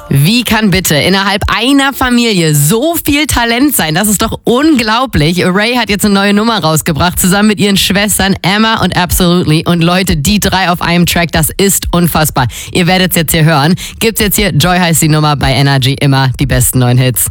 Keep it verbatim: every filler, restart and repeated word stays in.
Wie kann bitte innerhalb einer Familie so viel Talent sein? Das ist doch unglaublich. Ray hat jetzt eine neue Nummer rausgebracht, zusammen mit ihren Schwestern Emma und Absolutely. Und Leute, die drei auf einem Track, das ist unfassbar. Ihr werdet es jetzt hier hören. Gibt's jetzt hier, Joy heißt die Nummer bei Energy, immer die besten neuen Hits.